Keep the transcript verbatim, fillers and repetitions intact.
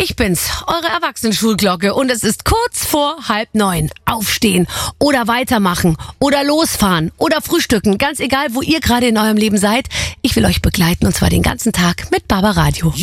Ich bin's, eure Erwachsenenschulglocke und es ist kurz vor halb neun. Aufstehen oder weitermachen oder losfahren oder frühstücken, ganz egal, wo ihr gerade in eurem Leben seid. Ich will euch begleiten und zwar den ganzen Tag mit Barbaradio.